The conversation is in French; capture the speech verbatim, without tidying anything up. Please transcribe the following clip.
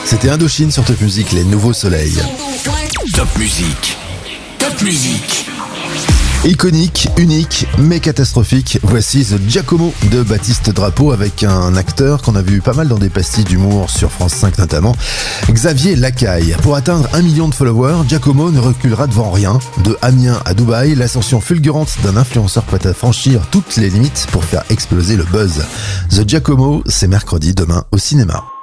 C'était Indochine sur Top Music, les nouveaux soleils. Top Music. Top Music. Iconique, unique, mais catastrophique, voici The Giacomo de Baptiste Drapeau avec un acteur qu'on a vu pas mal dans des pastilles d'humour sur France cinq notamment, Xavier Lacaille. Pour atteindre un million de followers, Giacomo ne reculera devant rien. De Amiens à Dubaï, l'ascension fulgurante d'un influenceur prêt à franchir toutes les limites pour faire exploser le buzz. The Giacomo, c'est mercredi, demain au cinéma.